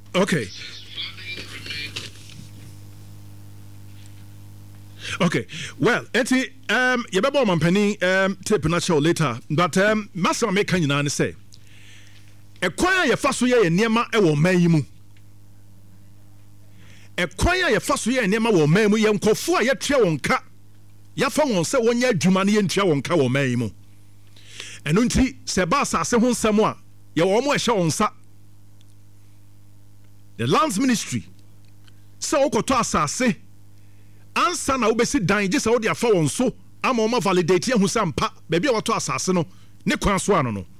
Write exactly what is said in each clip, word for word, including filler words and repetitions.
Okay. Okay. Well, eti um yebeba mampani um tape na show later, but um masa make nyina ne say ekwan ye fa so ye niema e wo man yi mu. Ekwan ye fa so ye niema wo man mu ye nkofo a ye twa won ka. Ya fa won se wonya adwuma ne ye ntwa won ka wo man yi mu. Eno nti se ba asase ho nsem a ye wo mo e hye won sa. The lands ministry so okoto asase ansa na wobesi dan je se wo de afa won so ama o ma validate hu sampa ba bia woto asase no ne kwan so ano no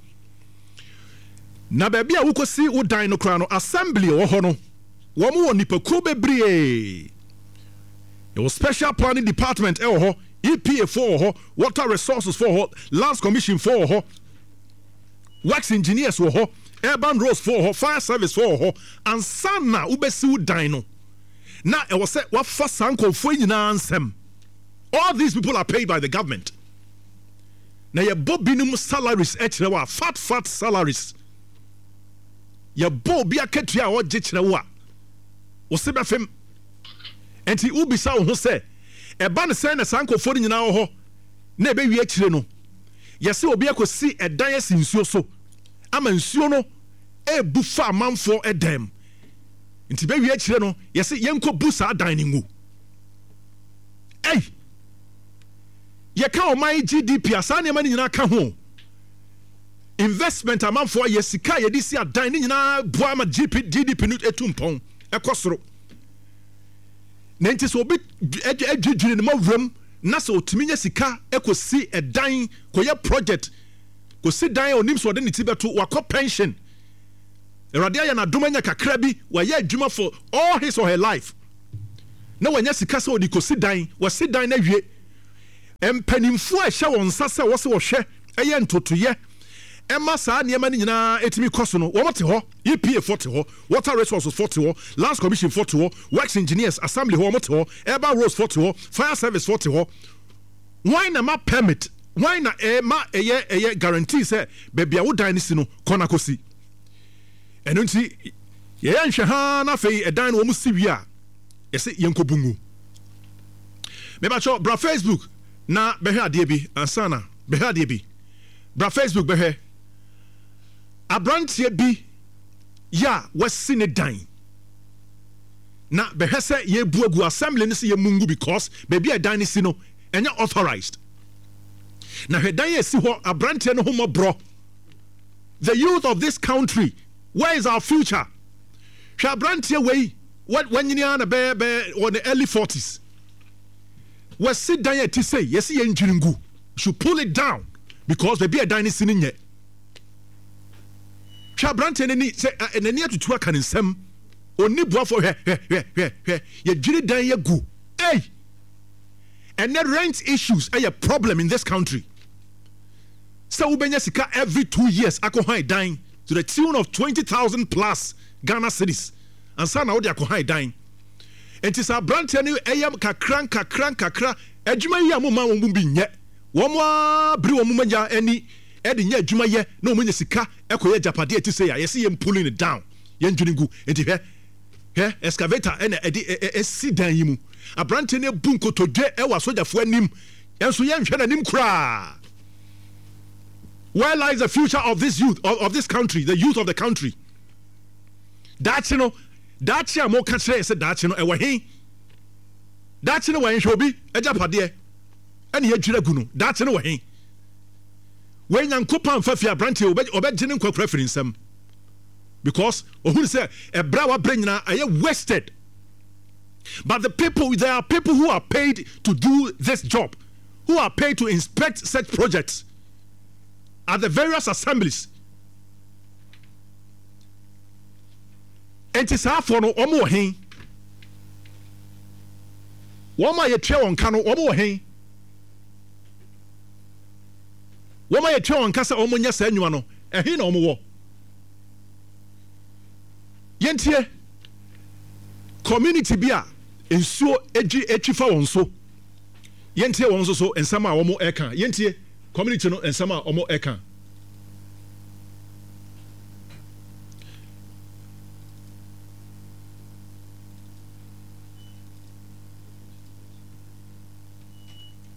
na ba bia wukosi wo dan no kra no assembly wo ho no wo mo woni pakuo bebre the special planning department e wo ho E P A for ho water resources for ho lands commission for ho works engineers for ho urban roads for ho fire service for ho ansa na wobesi wo dan no na e was say what for sanko for nyina ansem. All these people are paid by the government. Na ye bo binum salaries e kire wa fat fat salaries. Ye bo bia ketua o je kire wa. Wo se be fem. Enti ubisa wo ho say e ba ne say na sanko for nyina wo ho na e be wie kire no. Ye se obi akosi edan asinsuo so. Ama nsuo no e bufa amanfo edem. Nti be wie kire no yesi yenko bu sa dan ni ngu ei ye ka o mai G D P asa ne ma ni nyina ka ho investment amanfo yesika ye di si adan ni nyina bua ma G D P no etumpon ekosoro na nti so obi adwudwire ne mawram na so otimi nya sika ekosi edan koye project kosi dan onim so de ne ti beto wakọ pension. Radia na domanya kakra bi wa ye adwuma for all his or her life. Na wanya sika se odi kosi dan, wa si dan na wie. Empanimfo a hye won sase wo se wo hwe eye ntotoye. Emma saa niema ni nyina etimi koso no, wo mote ho, E P A forty ho, water resources forty ho, lands commission forty ho, works engineers assembly ho mote ho, urban roads forty ho, fire service forty ho. Why na ma permit? Why na e ma eye eye guarantee say baby a wo dan ni si no kona kosi. Eno nti ye nhwe ha na fei edan wo mu siwi a yese yenkobungu me ba cho bra Facebook na behwe ade bi ansana behwe ade bi bra Facebook behwe abrantie bi ya wasi ne dan na behwe se ye buagu assembly ni se ye mungu because baby edan ni si no enya authorized na hedan ye si ho abrantie no ho bro. The youth of this country, where is our future? Shabrantia way, what when you are on the early forties. We sit down to say, yes, ye engineering should pull it down because there be a dynasty in yet. Shabrantia any say and near to twerk and in some only boy for her, ye jilly dan ye go. Hey, and the rent issues are a problem in this country. So Ubenya Sika every two years, Akohai dying. To the tune of twenty thousand plus Ghana cedis. And sana odi akohai dying. And tis a brand new ayam kakran kakran kakra. Ejuma ya muma wumbi nye. Wamwa bri wamumanya any edi nye juma ye no mwenye sika eko ye japadi eti say ya yesi yem pulling it down. Yen juningu enti he he excavator ene edi e si dan yimu. A brand new bunko to je ewa soja fo anim. Enso yen hwe na nim kra. Where lies the future of this youth, of, of this country, the youth of the country? That's you know, that's ya mo katre said that you know, ewa he. That's you know when shobi eja pade. Ani ye jira gunu. That's you know he. When yankopan fafia branti obe obe jinin kwa reference them. Because who say e bra wa bra nyina aye wasted. But the people, there are people who are paid to do this job, who are paid to inspect such projects at the various assemblies. Enti saa for no omo hen. Woma ye twa won ka no omo hen. Woma ye twa won ka se omo nya saa nwuma no ehin na omo wo. Yentie community bia ensuo eji etwifa won so. Yentie won so so ensama a omo eka. Yentie community no ensama omo eka.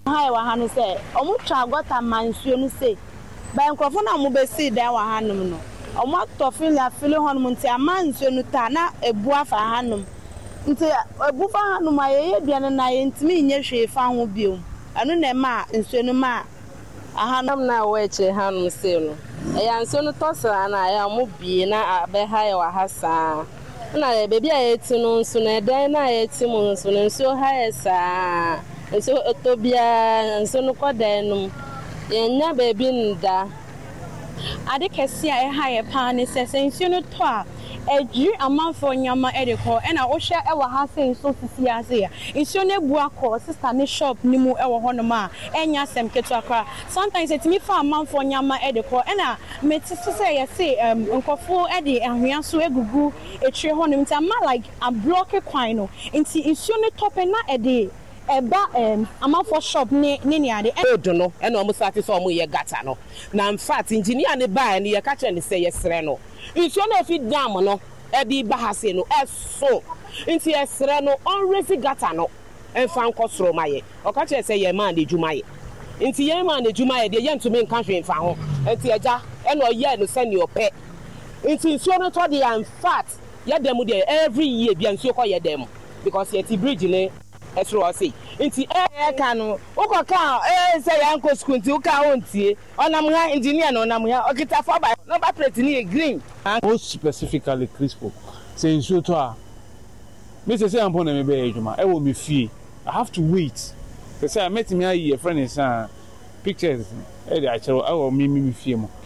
Hi wa hanu say omu twa gota mansuo no say ba nkrofo na omu be see dan wa hanum no omu atofin la fili honum nti amansuo no ta na ebu afa hanum nti ebu fa hanum ayeye duane na ye ntimi nye hwe fa ho biom anu na ma nsuo no ma ahanum na we che hanum say no eya nsuo no tosra na ya omu bie na be ha ye wa hasa na bebi a yeti no nso na dan na yeti mu nso no nsuo ha ye saa nso otobia nso no kodan no yenya bebi nda ade kese a eha ye pa ne sese nsuo no to a ejiri amanfo nyama edeko e na wo hwe e wa ha se nso sisi ase ya nsuo no ebu akọ sister ne shop ni mu e wo hono ma enya sem ketu akra sometimes etimi fa amanfo nyama edeko e na metisi se ye se nkofo e de ahwea so egugu etire hono nti ama like a block kwan no nti nsuo no top na e de eba em amanfo shop ne ne ne ade odo no e na omo sati so omo ye gata no na in fact engineer ne ba ne ye ka kire ne se ye sere no nsuo na fi dam no e bi ba ha se no eso nti ye sere no on resi gata no en fa nko soro maye o ka kire se ye ma de dwuma ye nti ye ma de dwuma ye de ye ntumi nka hwe mfa ho nti eja e na oye no se ne ope nti nsuo no to de in fact ye dem de every year bi nsuo ko ye dem because ye ti bridge ne esro say nti e ka no ukoka e say yanko school nti uka ontie onam ha engineer no onam ha okita four by number plate ni green most specifically crispo say nsuo to a me say say ampo na me be adwuma e wo me fie I have to wait say say I met me ayi a friend is uh, pictures e dey achero e wo me me fie mo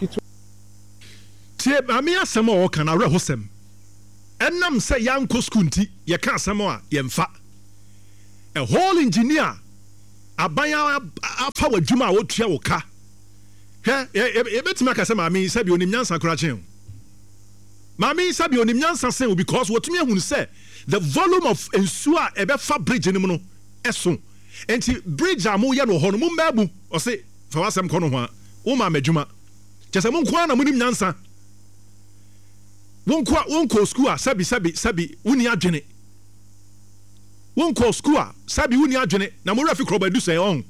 tie ami asem o kan awre hosem enam say yanko school nti ye ka asem a ye mfa a whole engineer abaya afa wadwuma a wotua wo ka he e betima ka se maami sabi onim nyansa kora chen maami sabi onim nyansa sen because wotumi ehunu se the volume of ensua ebe fa bridge ni mu no eso enti bridge amu ye no ho no mu mabu o se fa wasem kono ho a wo ma madwuma chese mu nko na munim nyansa won kwa won ko school a sabi sabi sabi woni adwene won ko school a sabi woni adwene na mo rafi kroba du say on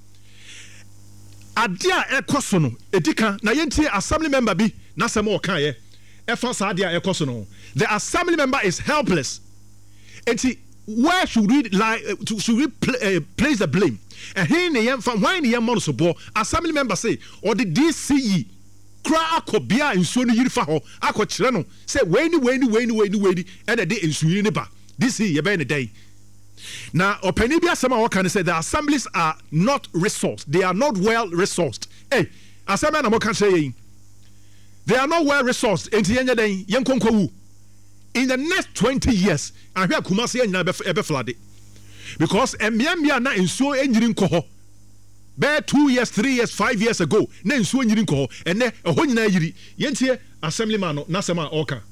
ade a ekoso no edika na yentie assembly member bi na sem o kan ye efa sa ade a ekoso no the assembly member is helpless enti where should we lie uh, to, should we pl uh, place the blame and he ne yem fa why ne yem mo so bo assembly member say or the D C E kra akobia nsuo no yiri fa ho akokire no say we ni we ni we ni we ni we ni e de nsuo yiri ne ba D C E ye be ne day. Now, Openibia Sama can say the assemblies are not resourced. They are not well resourced. Hey, Assembly Namo can say they are not well resourced. In the next twenty years, I hear Kumasi and Nabe flooded because Emiambia na in so engineering coho. Bear two years, three years, five years ago, na in so engineering coho, and then a honey yiri yentie Assemblyman Nasama Oka.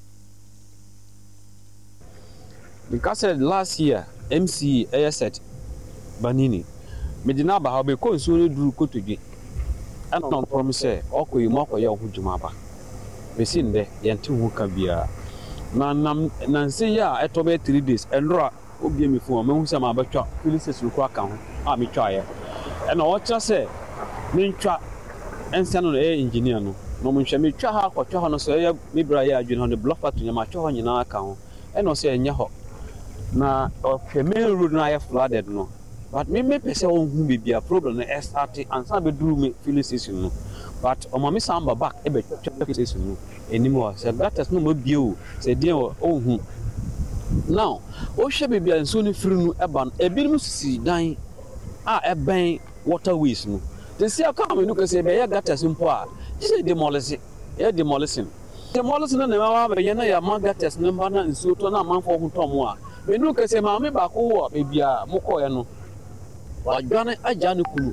Because last year. M C Ayset Banini Medina ba ha be ko nsuo duru kotodwe and on promise say okoyi mo akoye ohudwuma ba be sin de yente hu ka bia na nam nanse ya eto be three days enra obi me fu o me hu se ma betwa police ko aka ho a me twa ye e na o cha se me ntwa ense no e engineer no no mo nhwe me twa ha akotwa ho no so ye me bra ye adwene ho de block part nyama twa ho nyina aka ho e no se enye ho na the main road na ya flooded no but me me pese on hu bibia problem na start ansa be duru me filling station no but o mama samba back e be filling station no anymore say that is no mo bio say dia o hu now o hwe bibia nso ni free no eba e bi mu sisi dan a e ben waterways no they say come no say be ya gata simple a say demolish e demolishing demolishing na na wa be ya na ya ma gata no mba na nso to na manfo hu to mo a menu kese maame ba ko wo bebia mokoye no wadwane ajane kunu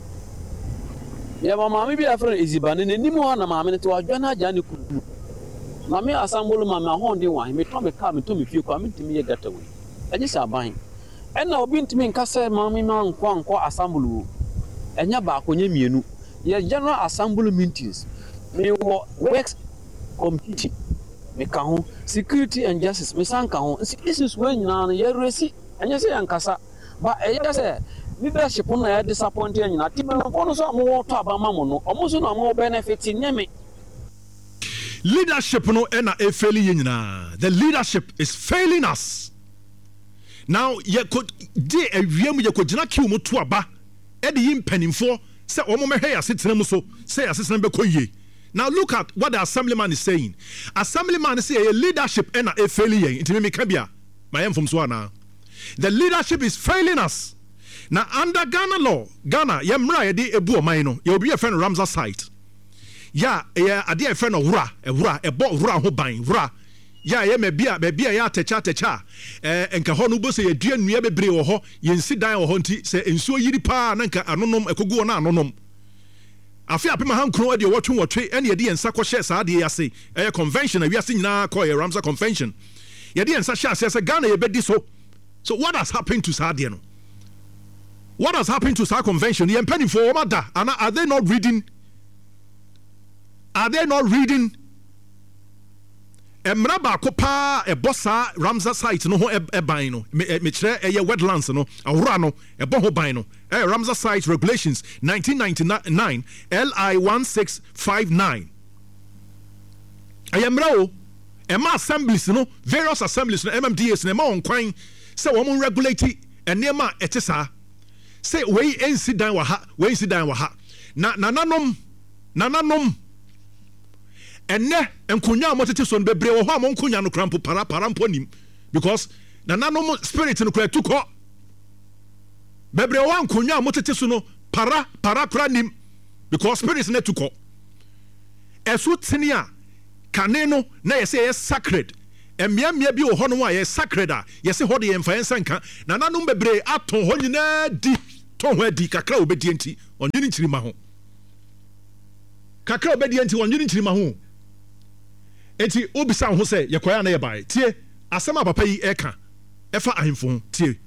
ye maame bi afre ezibane nanim ho na maame ne te wadwane ajane kunu na me asambolo maame ahonde wan me to me ka me to me fie kwa me ntimi ye gata we enye sa ban ena obi ntimi nkasa maame ma nkwa nkwa asambolo enya ba akonye mienu ye general assembly meetings me wo works committee me ka ho security and justice me san ka ho issues we nyina na ye resi anya se yankasa ba e ya se leadership na ya disappoint nyina team no no so amo to abama mo no omo so na amo benefit nyame. Leadership no na e failing nyina. The leadership is failing us. Now ye could de awiem ye could gina kiw mo to aba e de yim panimfo se omo mehwe ya setena mu so se ya setena be koyie. Now look at what the assemblyman is saying. Assemblyman say a leadership na e failing yen ntimi me ka bia my em from so na. The leadership is failing us. Now under Ghana law, Ghana ye mra ye de ebu oman no ye obi e friend Ramza site. Ya ye ade e friend wura e wura e bo wura ho ban wura. Ya ye me bia be bia ya techa techa eh enka ho no bo se ye dua nnua bebre wo ho ye nsi dan wo ho nti se ensuo yiri pa na nka anonom ekogu na anonom. Afi apema hankro e de wotwe wotwe ene ye de ensa ko share sa de yase eh convention a wiase nyina ko ye Ramza convention. Ye de ensa share se Ghana ye bedi so. So what has happened to Sadia no? What has happened to Sa convention? Ye penny for Omada and are they not reading? Are they not reading? Emra ba ko pa e bossa Ramza site no ho e ban no me kire e ye wetlands no awura no e bo ho ban no e Ramza site regulations nineteen ninety-nine L I one six five nine ayemra o e ma assemblies no various assemblies no M M D S no e ma on kwan se wo mo regulate enema etesa se we ensi dan wa ha we ensi dan wa ha na nananom nananom enne enkonya amotete so no bebre wo ho am nkonya no krampo para para mponim because nananom spirit no kra tuko bebre wo nkonya amotete so no para para kra nim because spirit no tuko eso tini a kane no na yese ye sacred emia mia bi wo ho no a ye sacred a yese ho de emfa ensanka nananom bebre aton ho nyina di ton ho adi kakra obedi enti onwini nchirima ho kakra obedi enti onwini nchirima ho enti obisa ho se ye kwaya na ye bai tie asema papa yi eka efa ahemfo tie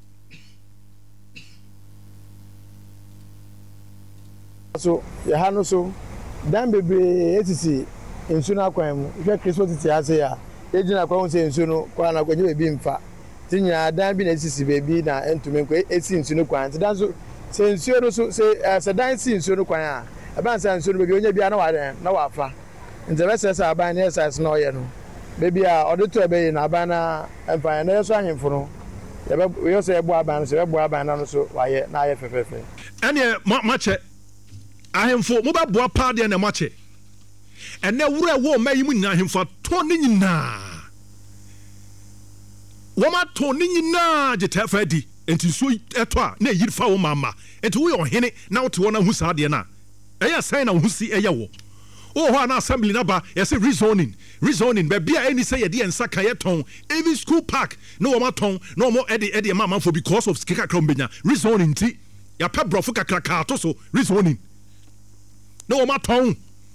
so ye ha no so dan bebre etiti ensu na kwan mu hwe kristo titi ase ya ejina kwa se ensu no kwa na kwenye bebi mfa tinya dan bi na esisi bebi na entume nkwa esi ensu no kwan ti dan so se ensu no so se se dan si ensu no kwan a e ban se ensu no bebi onya bia na wa na wa fa nzebe se aban na exercise na oye no bebi a odeto ebe na aban na emfa na yeso ahemfo no ye yo se ebo aban so ebo aban na no so wa ye na ye fefefe ene ma che ahemfo mo ba boa pa de na ma che ene wura wo ma yi mu nyina ahemfo to ne nyina wo ma to ne nyina je ta fa di enti so eto a na yiri fa wo mama enti wo yo hene na wo te wo na hu sa de na eya sai na hu si eya wo oh ho na assembly na ba yes rezoning rezoning be bia any say ye de ensa kan ye ton even school park no wo ma ton no mo e de e de mama for because of skika krombenya rezoning ti ya pa brofo kakra ka to so rezoning no wo ma ton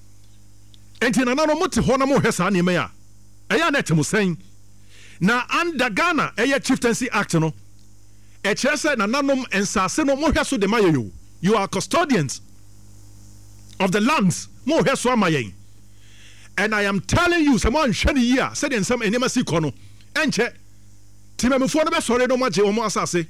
enti na na no mo te ho na mo hwesa na me ya eya na temo sen na under Ghana eya chieftaincy act no e kire say na nanom ensase no mo hweso de mayeyo you are custodians of the lands mo hweso amayen and I am telling you someone hwani year said in some enema siko no enche timemfo no be sore no maje wo mo asase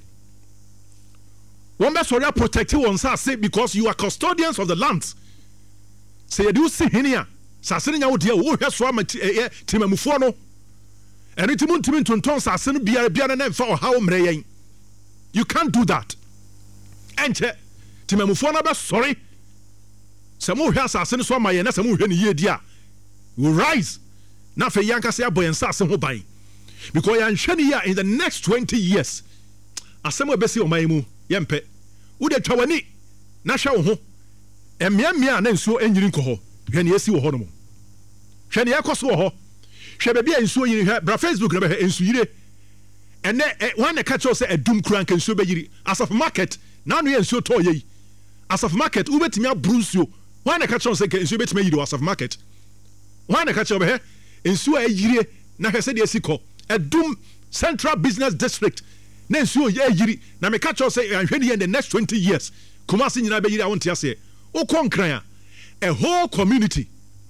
won be sore protect won asase because you are custodians of the lands say you see hinia sase nya wo de wo hweso amati timemfo no eni timun timin tonton sase no biara biara na mfa o hawo mreyen you can't do that enche timemfo no be sore Samu hwe asase no so amaye na samu hwe ne yedi a will rise na fe yanka se aboyen sase ho ban because yan hwe ne ya in the next twenty years asemu ebesi o man mu yempe wo de twawani na hwe wo ho emia mia na nsuo enyiri nko ho hwe ne esi wo ho no mo hwe ne yakoso wo ho hwe be bia nsuo yiri hwe bra Facebook na be nsuo yire ene wan ne ka cho se edum kura nka nsuo be yiri asaf market na no ye nsuo to ye asaf market wo betimi abrunsio why na catch on say nsuo betime yiri was of market why na catch over here nsuo ayire na hwese de asiko edum central business district na nsuo ye yiri na me catch on say anhwe in the next twenty years Kumasi nyina be yiri a wonte ase o konkran a whole community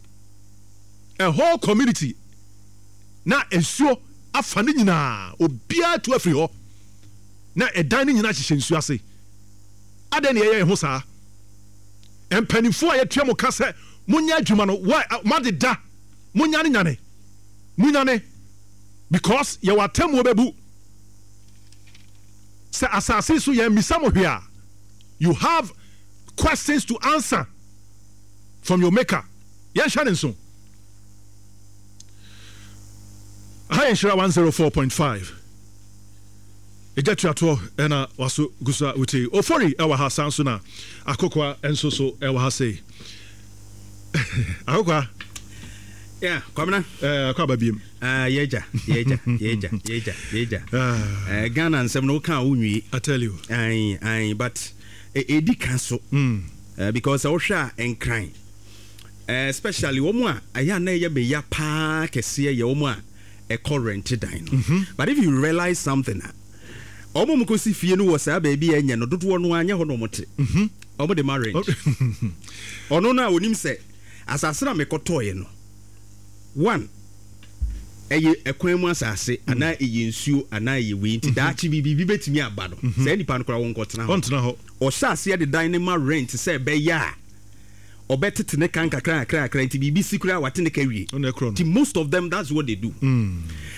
a whole community na nsuo afa ne nyina obia to afri ho na edan ne nyina hyehyɛ nsuo ase adan ye ye ho saa empanifo a yetua mo ka se munya adwuma no why madeda munya ne nyane munya ne because ye watem obebu se asase so ye misa mo hwe a you have questions to answer from your maker yen shanin so high insurance one oh four point five Eja tuato ena waso gusa uti ofori ewa ha sanso na akokwa enso so ewa ha sei akokwa yeah kwamna eh akwa babiem ah yeja yeja yeja yeja yeja eh Ghana nsem no kan unwi I tell you ai ai but edi kan so mm uh, because o hwa enkran uh, especially wo mu a aya na ye be ya pa kese ye wo mu a e current dine no mm-hmm. But if you realize something omo mu kosi fie no wo sa ba bi enye no dodo no anya ho no mote mhm omo de marriage ono na onim se asase na mekotoye no one eye ekwan mu asase ana eye nsuo ana eye we nti da chi bibi bi betimi aba no se nipa no kora won kotena ho ontena ho o sase de dan ne ma rent se be ya obetete ne kan kakra kakra kakra nti bibi sikura wate ne kawie nti most of them that's what they do mm.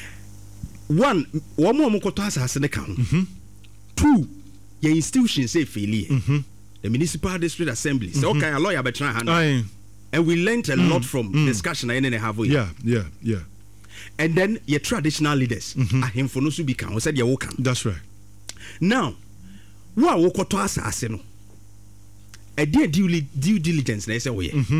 One, one more mokoto asase ne kan. Mm-hmm. Two, your institution say failure. Mm-hmm. The municipal district assembly. So Mm-hmm. okay, a lawyer betra hand. Aye. And we learned a Mm. lot from Mm. discussion I have with. Yeah, yeah, yeah. And then your traditional leaders. Mm-hmm. Ahim for no su bi kan. We said you can. That's right. Now, wa wokoto asase no. A dear due, due diligence na say we. Mhm.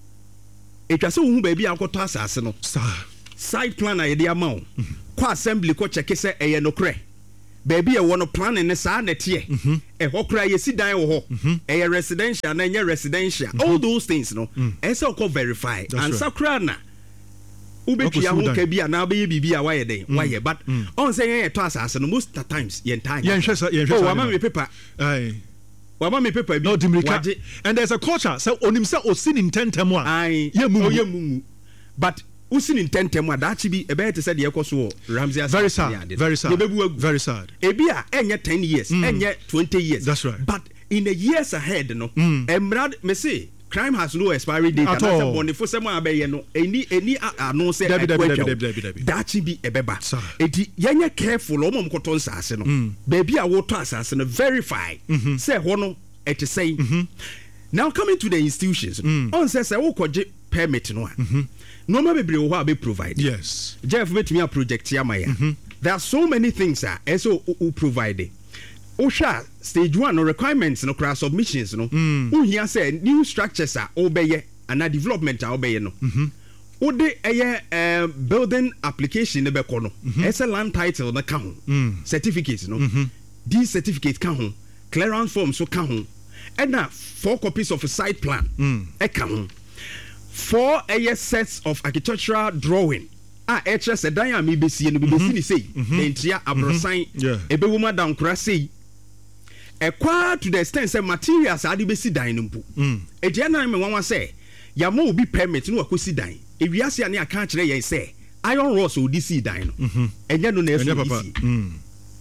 It was so hu baby akoto asase no. Sir. Side plan a yede ama wo kwa assembly ko check say eye no kre baby e wono plan ne sa na tie e ho kra ye si dan wo ho eye residential na nye residential all those things no e say ko verify and sakra na ubetua ho ka bi ana be bibi a waye den waye but on say yen to asase no most of the times yen time yen hwesa yen hwesa oh wa me paper aye wa ma me paper bi no dimrika and there's a culture so onim say osin intentem a aye ye mu ye mu but usin intentem adachi bi ebe te said ye koso Ramsey as very sad very sad very sad ebi a enye ten years mm. enye twenty years that's right but in the years ahead no mm. emrad me say crime has no expiry date and that's born for some abeye no any any anu say dachi bi ebeba eti yenye careful o mom koto nsase no baby a wo to asase no verify mm-hmm. say ho no et say mm-hmm. now coming to the institutions mm. on say say wo koje permit no mm-hmm. no ma bebre wo ha be provide yes Jeff bet me a project ya maya mm-hmm. there are so many things ah eso who provide Osha stage one no requirements no class submissions no who here say new structures are obeye and a development are obeye no wo de eye building application ne be ko no ese land title na ka ho certificate no these certificate ka ho clearance form so ka ho and na four copies of a site plan e ka ho four A S sets of architectural drawing. Ah, H S a diam be see and be seen say, the entire abrosign, a bewuma down crassy. A qua to the extent that materials are the best dining pool. A gentleman one say, Yamo be permit no akusi dine. If you see any account and say, iron rods will D C dine. And you don't know.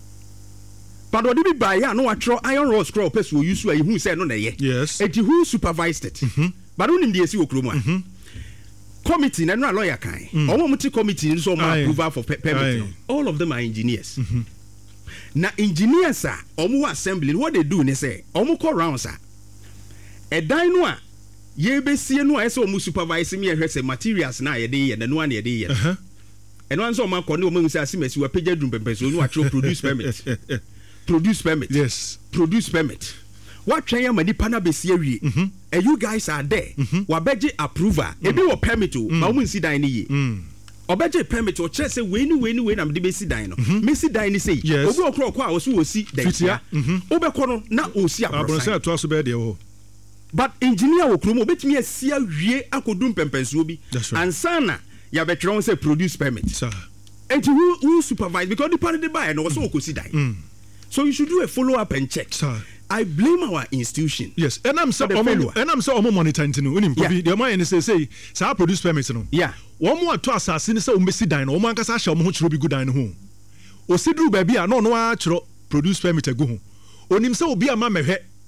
But what do we buy? No, I throw iron rods scroll pest will use who said no, yes, and who supervised it. But only the S U Okroma committee and no lawyer kind. All multi committee so my approval for permit. All of them are engineers. Mm-hmm. Now engineers are omu assembly. What they do, they say omu call round sir. A dino ye be see no I saw omu supervise me and say materials na ye day and the one ye day. And one so my corner omu say asimes you a page room person no actually produce permit. Produce permit. Yes. Produce permit. What China mani pana be see and you guys are there. Wabeji approval. Ebi wo permit o, ma wo nsi dan ni ye. Obeji permit o che say we ni we ni we na me be si dan no. Me si dan ni say. Obi okro okro a wo so wo si dan. Obekọ no na o si abrosan. Abrosan to aso be de ho. But engineer wo kro mo betimi asia wie akodum pempensuo bi. Ansana ya betron say produce permit. Sir. And who who supervise because the party buy no so okosi dan. So you should do a follow up and check. Sir. I blame our institution. Yes, and I'm so and I'm so omo monitoring no. Unim provi the man say say say produce permit no. Yeah. One more to asase ni say o mesi dan no. O man kasa hye omo ho chiro bi good dan ho. O sidru ba bi a no no a chiro produce permit agu ho. Onim say obi ama mehwe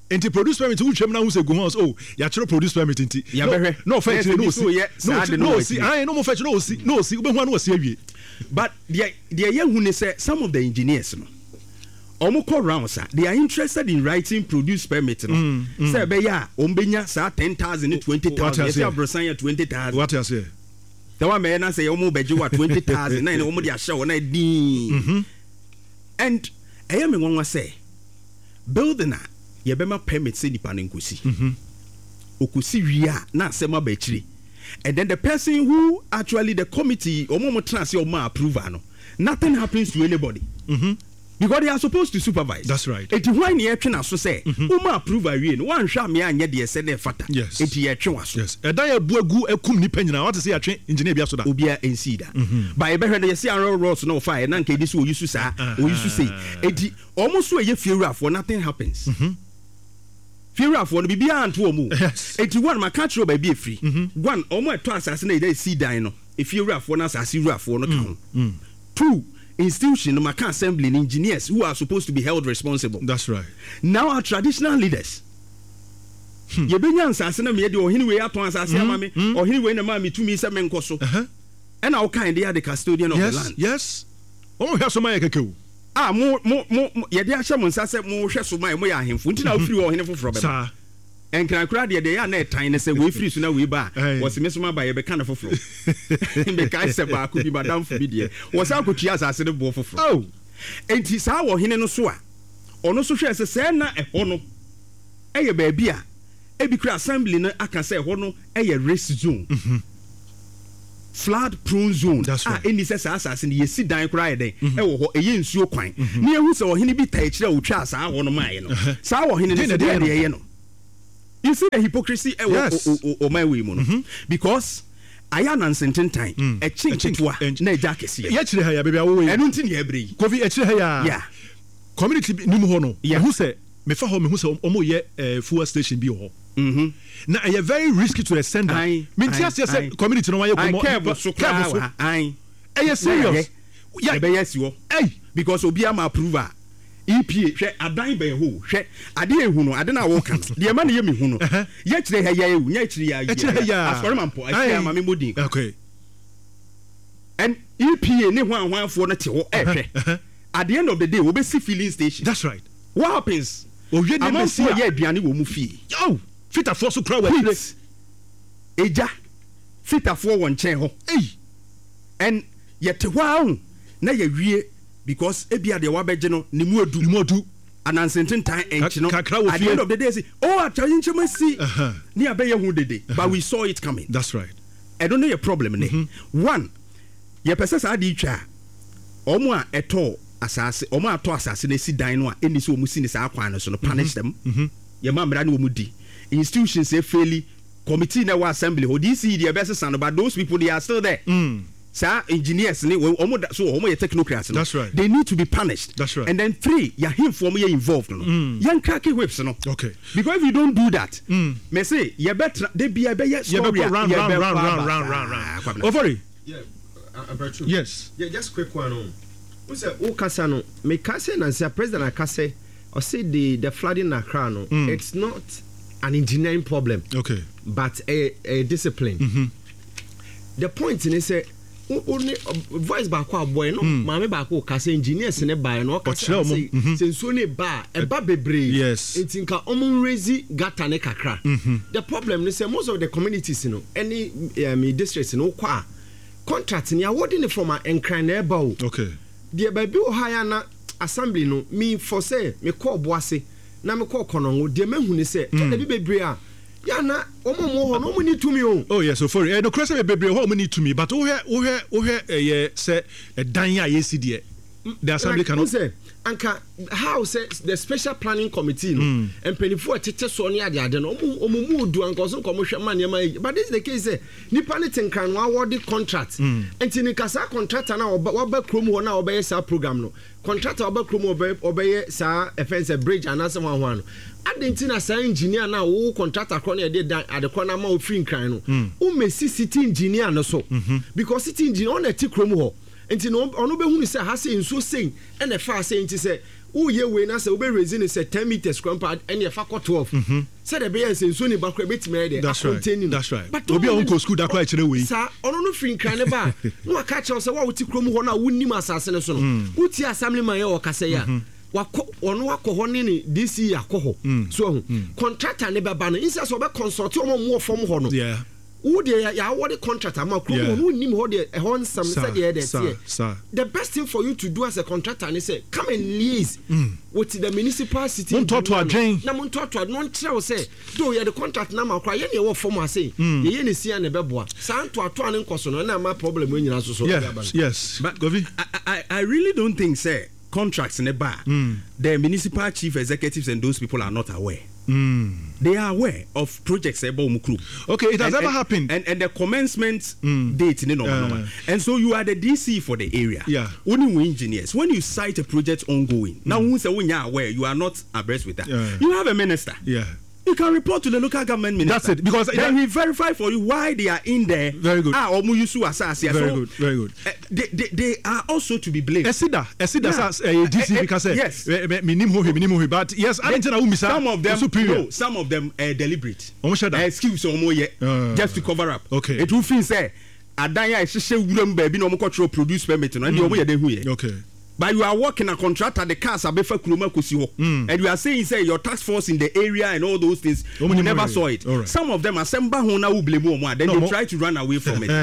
Enti produce permit wo twem na wo se go house oh ya chero produce permit enti ya behwe no offense no si no no si ai no mo fetch no si no si wo be hu na wo si awie but the the ye hu ne say some of the engineers no omo call round sir they are interested in writing produce permit no mm, mm. say be ya ombenya sa ten thousand to twenty thousand yes abrosan ya twenty thousand what you say the one me na say omo beji wa twenty thousand na omo de ahye wo na din mhm and I am nwanwa say building a ye be ma permit say nipa na nkosi mhm okusi wia na asema ba chire and then the person who actually the committee omo mo trans your ma approval no nothing happens to anybody mhm because they are supposed to supervise. That's right. Eti why ni etwe na so say uma approve awie no wan hwa me anye de se na fata. Eti ye twe waso. Yes. Eda ya bu agu akum nipa nyina what say atwe engineer bia so da. Obia ensi da. Ba e be hwe de say an roll no fire na nka edi so oyisu sa oyisu say. Eti omo so ye fiewrafo nothing happens. Mhm. Fiewrafo no bibia anto omo. Eti one ma catch ro ba bi efri. One omo eto asase na e see dan no. E fiewrafo na asase wrafo no kan. Two institution no maka assembly engineers who are supposed to be held responsible. That's right. Now our traditional leaders ye benya nsase na me de ohini we aton asase ama me ohini we na ma me tumi se me nkoso and how kind they are the custodian of yes, the land. Yes. Oh hwe so ma ye kekewu. Ah mo mo ye de ahye mo nsase mo hwe so ma mo ya ahemfo nti na ofiri ohini foforo be. Sa en kran kra de de ya na etan ne se we free so na we ba was me so ma ba ye be kan foforo be kai se ba ku bi madam fu bi de was akotua asase ne bo foforo oh enti sa wo hene no so a ono so hwe se se na eho no eye ba bia e bi kra assembly no aka se eho no eye risk zone mhm flood prone zone ah eni se sa asase ne yesi dan kra ye den e wo ho eye nsuo kwan ne ehu se wo hene bi tai kire wo twa sa ho no mai no sa wo hene ne de ye no. You see the hypocrisy eh yes. o, o, o, o my way mo no mm-hmm. because I am uncertain time mm. a chinkitwa na eja kese ya chire ha ya bebia wo enu nti ne ebre kofi e chire ha ya yeah community nim ho no yeah. Who say me fa ho me hu say omo ye uh, fuel station bi ho mhm na e very risky to extend that me ti ase say community no wa ye ko mo care so kra ai e serious ya be yes wo hey because obi am approval E P A hwe adan ben ho hwe ade ehu no ade na wo kan de ma na ye me hu no ye kire ha ya ehu nya kire ya ya asori mampo akia ma me modin okay and E P A ne ho anwanfo no te ho ehwe at the end of the day we be see filling station. That's right. What happens ohwe ne be see ye aduane wo mu fie yo fitafo so kra wa place eja fitafo wo nchen ho eh and ye te ho ahun na ye wie because ebia de wabeje no ne mu adu ne mu adu anansentin time enchi no at the end of the day say oh achayin chema si ni abeye hu dede but we saw it coming. That's right. I don't know your problem ne mm-hmm. One ye pese sa di twa omo a eto asase omo ato asase na si dan no a eni se omo si ne sa akwan no so no punish them mm-hmm. Ye ma mra na omo di institutions say fairly committee na wa assembly ho D C the best san but those people they are still there mm. Sir, engineers, so almost technocrats. That's right. They need to be punished. That's right. And then three, you him for me involved. No, mm. young cracky whips. No, okay. Because if you don't do that, mm. me say you better they be a better story. You better round, round, round, round, round, round, round. Over. Yeah, Alberto. Yes. Yeah, just quick one on. Who say o kasa no? Me kasa na say President Akase or say the the flooding in Accra no. Mm. It's not an engineering problem. Okay. But a a discipline. Mm-hmm. The point in is say. Only voice back boy no maame back kasa engineers ne buy no kasa say senso ne ba e ba bebre yes ntinka omo raise gata ne kakra the problem is say most of the communities no any um, districts no kwa contract ne awarding from an enkran na eba o okay the baby o haya na assembly no me for say me call boase na me call konongo de mehu ne say e be bebre a yana omo mo ho no mo ni to me o oh yes so for eh no cross be bebre ho mo ni to me but wo he wo he wo he eh say dan ya yes die the assembly cannot say anka how say the special planning committee no mm. and penifo tete so ne ade ade no omo omo mu odu anka so komo hwe ma ne ma but this is the case say nipa ne tenkan no award contract mm. enti ni kasa contractor na oba krom ho na oba yes program no contractor oba krom oba oba yes sa offense bridge anase ho ho no adentina sa engineer na wo contractor kro na de dan ade kro na ma o free nkran no o mesi city engineer no so mm-hmm. because city engineer on eti krom ho enti no ono be hu ni say ha say nso sen e na fa say enti say who ye we na say we raising is ten meters crumpa and ye fa twelve say the be say nsuo ni ba kra betime dey contain that's right but obi on go school da kra kire we sa ono no free nkran ne ba no aka che say wa wuti krom ho na wunnim asase ne so no wuti assembly man ye wo kase ya wako ono wako ho ne D C akọ ho so contractor ne beba no insa so be consult o mo form ho no yeah who dey ya award contract am krom ho no nim ho dey e ho nsam say dey dey say the best thing for you to do as a contractor is say come and liaise mm. with the municipal city mon toto adwen na mon toto non treo say do you the contract na makwa ye ne wo form ase ye ye ne sia ne beboa santo ato an nkoso no na ma problem nyina so so yes yes but Govi I, I I really don't think say contracts in the bar mm. the municipal chief executives and those people are not aware. Mm. They are aware of projects about Mukru. Okay, it has and, ever and, happened. And, and the commencement mm. date, you know, uh, and so you are the D C for the area. Yeah. Only we engineers. When you cite a project ongoing, mm. now when you are aware, you are not abreast with that. Yeah. You have a minister. Yeah. You can report to the local government minister. That's it. Because then he verify for you why they are in there. Very good. Ah, Omuyusu Asasi. Very so, good. Very good. Uh, they, they, they are also to be blamed. Esida, Esida, yeah. D C uh, uh, because uh, yes, minimum, minimum. But yes, I didn't know some of them. No, some of them uh, deliberate. Uh, excuse me, uh, just to cover up. Okay. It will feel say Adanya is just wuram baby no control produce permit no. And you are there. Okay. But you are working a contractor, the cars are befa kuloma kusiho, and you are saying say your task force in the area and all those things. Oh, we never saw it. Right. Some of them are semba hona u blame more. Then no, they try to run away from it.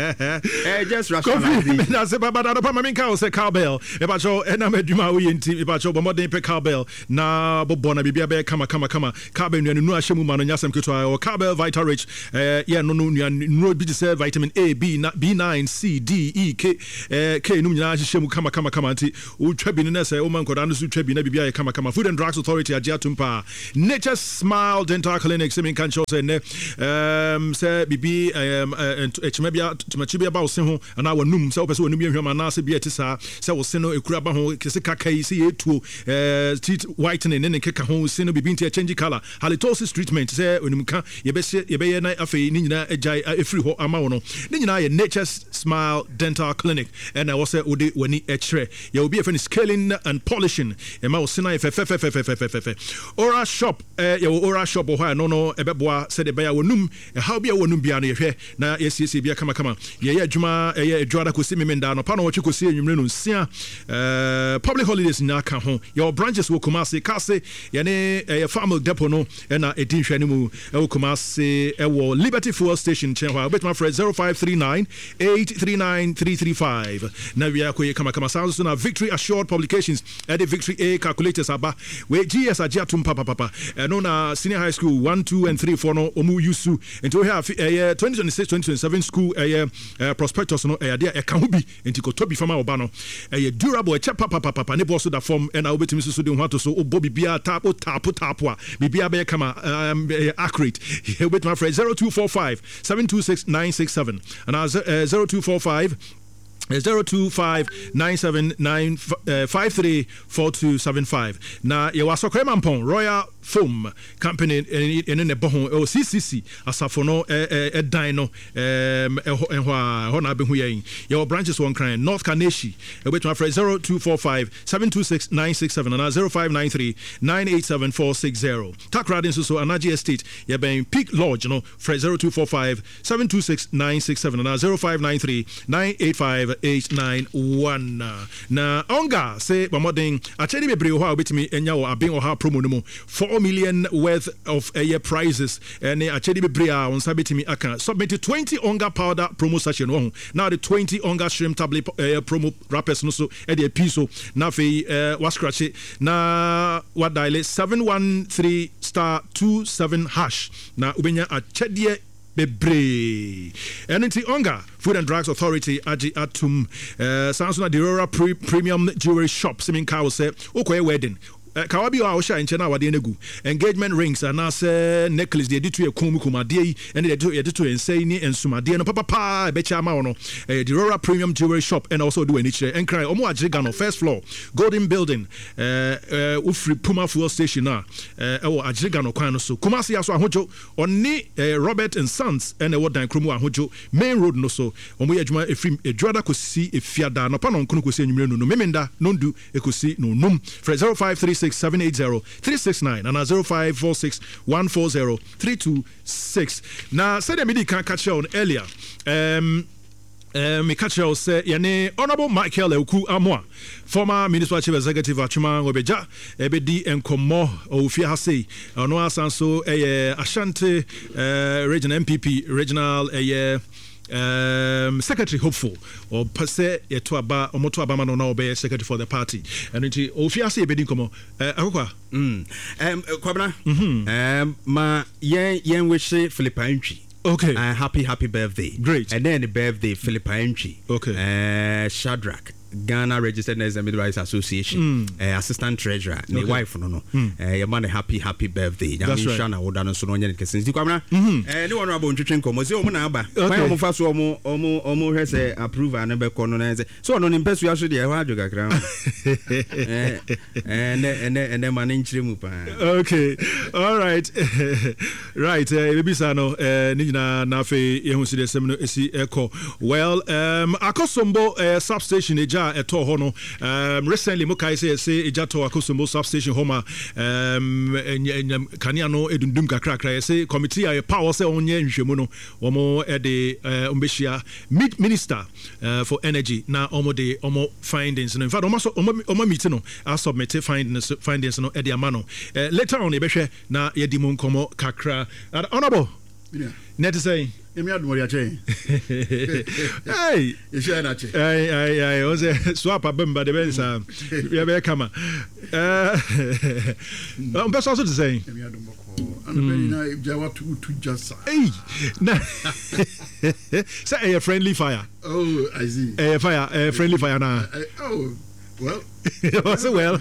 uh, just rationalize. That's about that. But my cow say cowbell. About your and I'm a Juma we in team. About your bombardier pe cowbell. Na bobona bibia be kama kama kama cowbell no no ashemu man nyasem ketwa or cowbell vital rich. Uh, yeah no no no be say vitamin A, B, B nine, C, D, E, K. Uh, K no nyina ashemu kama kama kama. Utrebi na say o man koda no so trebi na bibia kama kama Food and Drugs Authority agiatumpa Nature Smile Dental Clinic semin kan show say ne um say bibi um echmebia tumachibia ba wo se ho ana wanum say opese wanum yehwama na say bia tisa say wo se no ekura ba ho kese kakai say etuo uh teeth whitening ne keka ho se no bibi ntia change color halitosis treatment say onum ka yebese yebeye na afei ni nyina agai efri ho ama wo no ni nyina ye Nature Smile Dental Clinic and I was say odi wani echre you will be a friend scaling and polishing. Emma was saying, Ora shop, eh, your Ora shop or no no, a beboa said a bear wonum, a how be a wonum be on your hair. Now, yes, yes, be a kama kama. Yeah, Juma, a drada could see me down upon what you could see in your room. Public holidays in Naka home. Your branches will come out, say, Casse, Yane, a farmer depono, and a dish animal, will come out, say, a Liberty Fuel Station, Chenwa, with my friend zero five three nine, eight three nine, three three five. Navia Kama Kama sounds on Victory Assured Publications at the Victory A calculators aba we G S agiatum papa papa and on uh, senior high school one two and three four no omu yusu into we have uh, twenty twenty-six twenty twenty-seven school uh, uh, prospectus no uh, there e kan bi enti ko tobi fama oba no uh, durable e che papa papa papa ne boss da form and obetimi so de ho to so obo bibia tap o tap tap a bibia be kama um, uh, accurate with my friend zero two four five seven two six nine six seven and uh, zero two four five zero two five nine seven nine five three four two seven five. Now, you are so cremampon Royal Foam Company in the Bohon or C C C Asafono a dino um and Hona Behuyen. Your branches one crying North Kaneshi, which my friend zero two four five seven two six nine six seven and zero five nine three nine eight seven four six zero. Tak Radin so Anaji Estate, you're being Peak Lodge, you know, Fred zero two four five seven two six nine six seven and zero five nine three nine eight five eight nine one. Na Onga say Bamoding, actually, be brave how bit me and yaw are being or her promo no four million worth of a year prizes and actually be brave on Sabitimi Aka submitted twenty Onga powder promo session one. Now the twenty Onga shrimp tablet uh, promo wrappers no so at the piso na fe uh, was scratch it na what dial seven one three star two seven hash na ubenya a chedie bebre and into Onga Food and Drugs Authority Aji Atum uh, sounds like the Aurora pre- Premium Jewelry Shop Simin Cow say okay wedding kawabi a osha enche na wade negu engagement rings and as necklace de ditu ekum kumade and de de to ensei ni ensumade no papa pa be cha ma wono the Rora Premium Jewelry Shop and also do any chere enkran omo agriga no first floor Golden Building eh uh, ufri Puma Fuel Station na eh uh, agriga no kwan no so Kumasi aso ahojo oni uh, Robert and Sons and e wodan kromu ahojo main road no so omo yadwuma efrim edwada kosi efiada no pa no nkono kosi enwumre no no memenda nondu ekosi no num for zero five three six seven eight zero three six nine and zero five four six one four zero three two six. Now said the media can catch on earlier. Um Um, me catch you say yani Honorable Michael Euku Amwa, former Municipal Chief Executive Achuma Obeja, Ebedi Enkomo Ofia Hase, ono asanso eh Ashanti uh, Regional M P P Regional eh um secretary hopeful or per se yeto aba omoto aba man na obey secretary for the party and nti Ofia Hase Ebedi Enkomo eh akokwa mm um kwabna um ma yen yen wish Philippa Ntwi. Okay. Uh, happy, happy birthday. Great. And then the birthday, Philippa Ntwi. Okay. Uh, Shadrach, Ghana Registered Nurses and Midwives Association. Mm. Uh, Assistant Treasurer. Okay. My wife, no, no. Mm. Uh, your man, a happy, happy birthday. That's right. Shana, Oda, no, so no, you can see. Uh, no one about Chichen Como. So, Monaba. Okay. Omo first, Omo, Omo, Omo has a approve and never colonize. So, no, impress you actually. I want you crown. And and and then man in Chimupa. Okay. All right. Right. Maybe Sano. Na nafe yehu si de semno esi eko well um Akosombo uh, substation eja eto ho no um recently mo kai say say eja to Akosombo substation homa um kania no edundum kakra kakra say committee a power say onye nhwemu no omo e de ombeshia minister uh, for energy na omo de omo findings no in fact omo omo meeting no I submit findings findings no e de amano uh, later on e behwe na ye di mo nkomo kakra uh, honorable. Yeah. Net to say, hey, you should not. I I was a swap a bumba the best. We have a camera. I'm best also to say, and to just hey, say a friendly fire. Oh, I see. A fire, a friendly fire now. Oh, well, also well.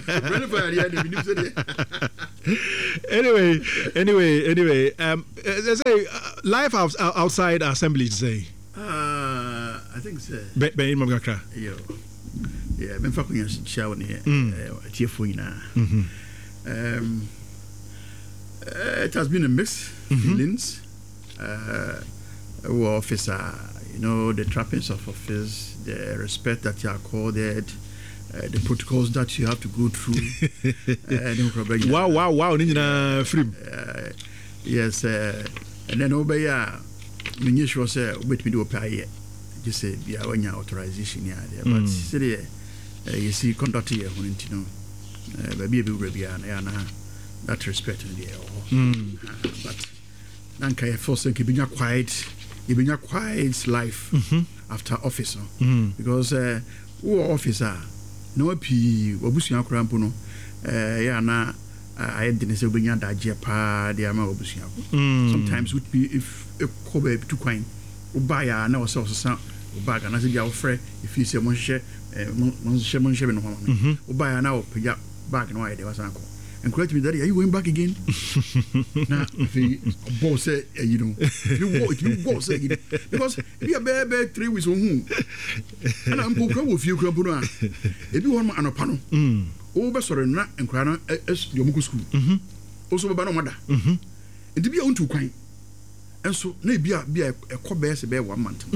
Anyway, anyway, anyway. Um, they say uh, life out, outside assembly. Say. Uh, I think so. Be be in Magakra. Yo, yeah. Ben fakunya shawo ne. Tiefo ina. Um, it has been a mixed feelings. Uh, officer, you know, the trappings of office, the respect that you are accorded. Uh, the protocols that you have to go through. uh, wow, wow, wow, Ninja free. Yes, uh, and then obey ya. Many sure say, wait me do apply. Just say, be our authorization. Yeah, but see, you see, conduct here, when you know, baby, baby, and that respect in the air. But Nanka, for saying, keeping your quiet, keeping your quiet life after office, because uh, who officer. No P Obusia Crampono, Yana, I didn't say bring out that jepa, the ama Obusia. Sometimes would be if a cobe too quaint, Ubaya, no source of sound, Ubag, and as if you're afraid if you say Monshe, Monshe Monshe, and Ubaya now, Pia, back and why there was uncle. And correct me, Daddy, are you going back again? Now, the boss said, you know, you walk, you go, say, because we are bare three weeks on whom. And I'm going to come with you, Crabuna. If you want an opano, over Sorena and Crana as your Muku school. Also, about mother. And to be on too quaint. And so, maybe be a cobbear bear one month.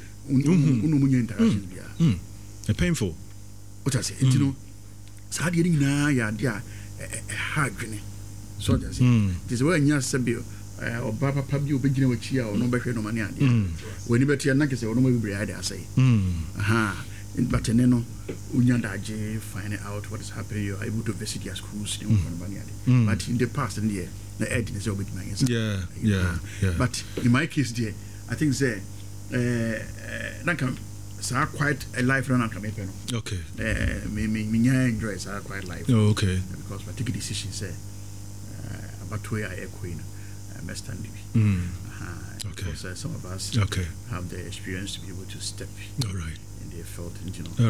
A painful. What I say, you know, Sadi na ya, ya. A hard journey. So that's it. This way, yes, Sabio, or Papa Pabio beginning with Chia or no better no money. When you better not say, or no maybe I say. Aha, but Neno, Unyanda J, find out what is happening. You are able to visit your schools in Money. But in the past, and the the Ed is over my answer. Yeah, yeah, yeah. But in my case, dear, I think say, uh, so quite a life run come okay. Uh, me me me enjoy so quite life. Oh, okay. Because I take a decision say uh, about where I queen uh, Mister Andy. Mm. Uh, okay. Because uh, some of us okay. have the experience to be able to step. All right. In the field, you know. All right.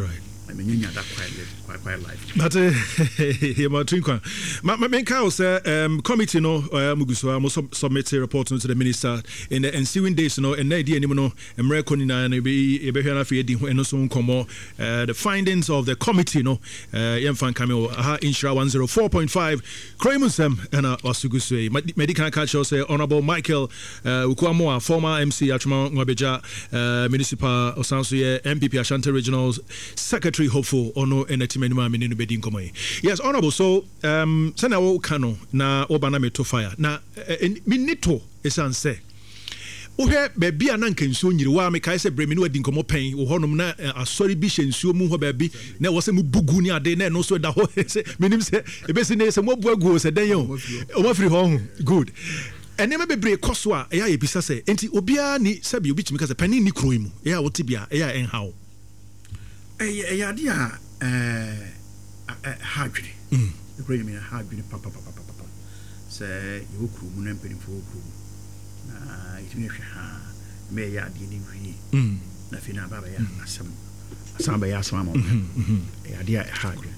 I mean, you that quite quite quite life. But yeah, my drink one. My my main cause um committee no Muguso must submit a report to the minister in the ensuing days. No, and idea any no American in and be a better for the and also come the findings of the committee. No, Yemfan Cameo Insura one zero four point five. Kramusem and Osuguswe medical catch say Honorable Michael Ukwamoa, former M C Achuma Ngwabeja Municipal Osansuye M P P Ashanti Regional Secretary. Hopeful or no entertainment man in the bedding come. Yes, honorable. So, um, Sana wo kano na obana me to fire. Na minito esanse. Ohe baby anan kensuo nyiri wa me kai se bremi no adi nkomo pen wo honom na asori bi hyensuo mu ho baby na wo se mu bugu ni ade na no so da ho se minim se ebesi ne se mo bu agu se den yo o ma free ho good. Ene me bebre koso a eya ye bisa se enti obia ni sabi obi chimi ka se pani ni kro mu eya wo tibia eya en hawo. Eh, yeah, dear, eh, hardly. The great mean hardly, papa, papa, papa. Say, you crew, and penny for crew. Ah, it may ha, may ya degree. Nothing about some, some by us, mamma. A dear hardly.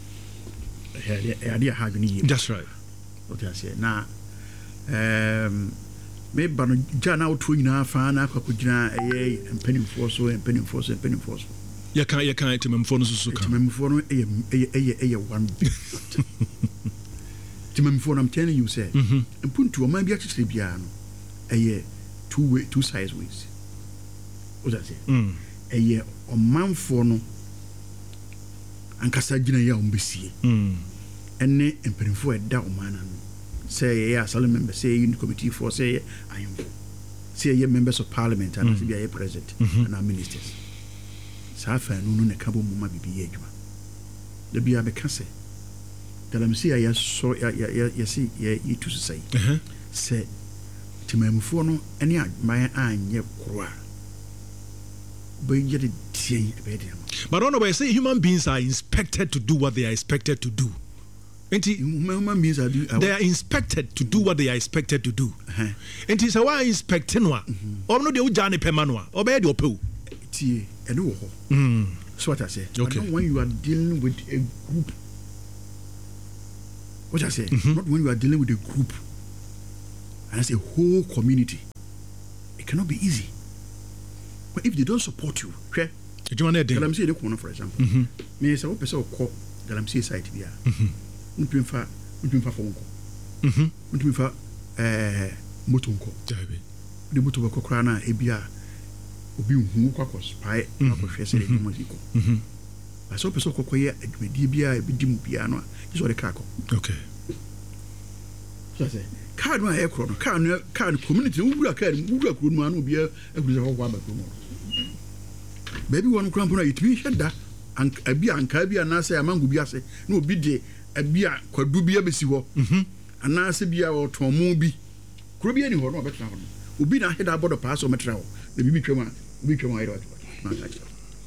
A dear hardly. That's right. What I say now, um, maybe Jana Twina, Fana, Cocujina, a and penny for so and penny for so and penny for so. You can't, you can't, Timon Fono Suka. Timon Fono, a one big. Timon Fono, I'm telling you, sir. And put to a man be actually piano. A year, two way, two size ways. What's that say? A year, or man Fono and Cassagina Yam B C. And ne and penny for a down man. Say, yes, I'll remember saying the committee for say, I am. Say, ye members of parliament and to be a president and our ministers. Safa no no ne kabo mama bibi adwuma da bia be ka se galamsi ya so ya ya ya si ya itu sai eh se timamfo no ene adwuma anye kro a be yede tie be de. But don't know say human beings are inspected to do what they are expected to do. Enti human beings are do, they are inspected to do what they are expected to do. Uh-huh. Enti so why inspecting wa or no de u jane permanua or be de opew tie and oh mm so what I say okay. Not when you are dealing with a group, what I say mm-hmm. Not when you are dealing with a group and as a whole community, it cannot be easy. But if they don't support you, okay, Galamsey the corner for example, me say person call Galamsey site here mpim fa mpim fa fonko mhm mpim fa eh motonko jabe de moto ko kra na ebia obi hu kwa ko spy na ko hwese de mo ziko mhm aso person ko ko ye adwedi bia ebidim bia no is what the car ko okay so say car no e kro no car no car community wura car wura kro no anu bia aguru ho kwa ba kro mo baby won kra mpo na yitimi hweda an abia anka bia na say amangu bia say na obi de abia kwadu bia besi ho mhm ana se bia o tomu bi kro bia ni ho no obetna ho obi na heda bodo pass o metra ho na bibi twema obi twema ira na ka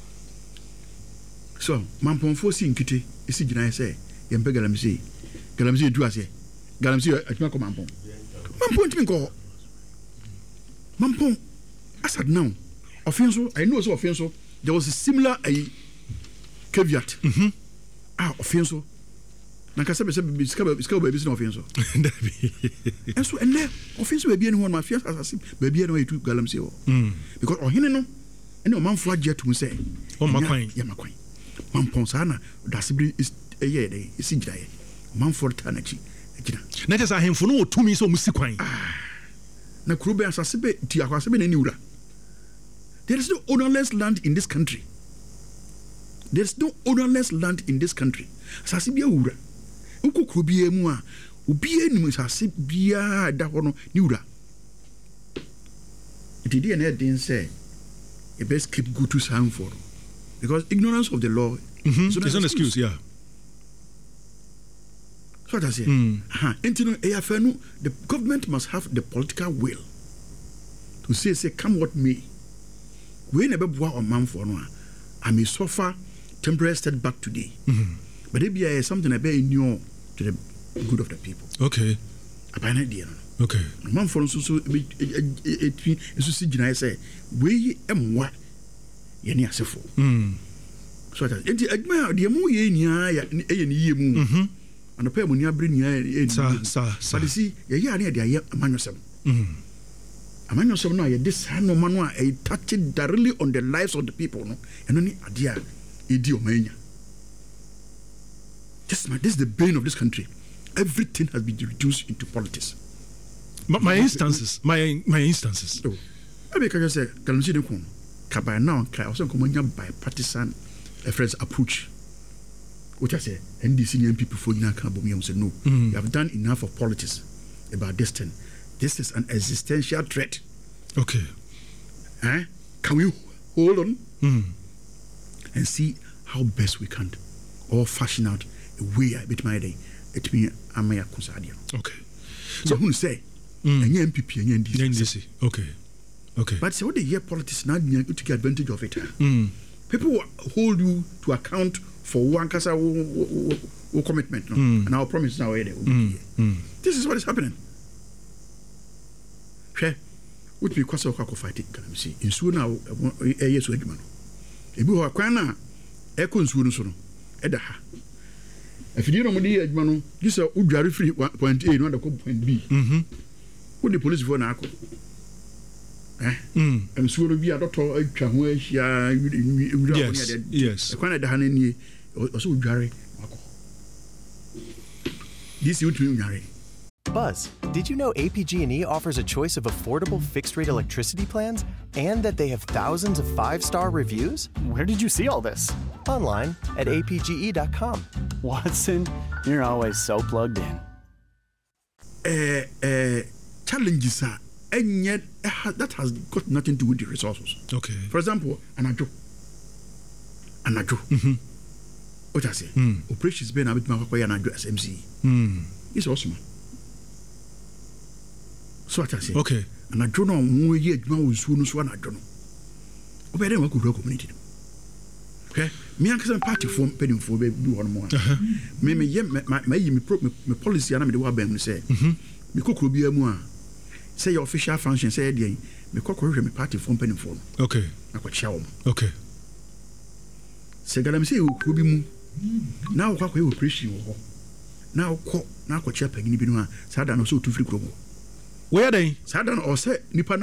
so mamponfo si nkite esi gina say ye mpe Galamsey Galamsey du ase Galamsey atuma ko mampon mampon timi ko mampon asad now offenso I know so offenso there was a similar a caveat mhm ah offenso na ka sebe sebe biska biska baby no offenso and so and there offenso baby any one ma fias assassin baby no etu Galamsey o because ohene no ene o man flag jet mu say o makwan ya makwan mampon sana dasibri is eye dey isi giraye man for tanachi gina na tesa ahemfo no otumi so musikwan na kurube asasebe ti akwasebe na niura. There is no ownerless land in this country. There is no ownerless land in this country. Asasebe ura uko kurube mu a obi enimu asasebe da ho no niura. It dey na den say e best keep go to sound for because ignorance of the law mm-hmm. is an excuse, yeah. So what I say, mm. uh-huh. The government must have the political will to say, say, come what may. We never bow a man for no. I may suffer temporary setback today, mm-hmm. but it be something I bear new to the good of the people. Okay. I buy an idea. Okay. Man for so so it it say we am what. Yeni asefo. Mm. so that enti adwuma de mu ye nia ya eye ne yie mu mhm and pay mu nia bre nia e sa sa sa but see ye ya ne de aye amanyosem mhm amanyosem no aye this no man no a touch directly on the lives of the people no eno ni ade a edi o manya. This is, my, this is the bane of this country. Everything has been reduced into politics. My, my instances, my my instances. Oh, I mean, can you say, can you see the one? By now, I also come on bipartisan a friend's approach. What I say, and the senior people for you can't me say no. You have done enough of politics about this thing. This is an existential threat. Okay. Eh? Can we hold on mm. and see how best we can all fashion out a way I bit my day. It means I'm a Kusadia. Okay. So who say? And you M P P and you N D C. Okay. Okay. But so the year politics now you take advantage of it. Mm. People will hold you to account for one kasa commitment, no? Mm. And our promise now. Mm. Mm. This is what is happening. Okay. Would be quite so fight it. Can you see? In soon now, a year to Edman. If you are Quana, Econ Suno, Edaha. If you don't know the Edmano, this is a Ujari free point A, not a point B. Mm-hmm. Who the police for Naco? Eh? Mm. And so be a doctor, a Chahuasia, yes, yes. A Quana the Hanini, also Ujari. This you to Ujari. Buzz, did you know A P G and E offers a choice of affordable fixed-rate electricity plans and that they have thousands of five-star reviews? Where did you see all this? Online at A P G E dot com. Watson, you're always so plugged in. Uh, uh, challenges are, and yet uh, that has got nothing to do with the resources. Okay. For example, Anajo. Anajo. Mm-hmm. What I say? Mm. Operations been a bit more Anajo as M C. Mm. It's awesome. So what I say? Okay. And I don't know more yet. Man was soon as one. I don't know. Obey them. I could community. Okay. Me and some party form pending for do one more. Me me yeah me me me pro me policy. I na me the wa ben say. Me kokro bi amu a. Say your official function. Say there. Me kokro hwe me party form pending for. Okay. I ko chia wo. Okay. Say galam say okro bi mu. Na wo kwa kwa operation wo ho. Na wo ko na ko chia pagini bi no a. Sa da no so tu free kro. Where are they? Sadan or say nipa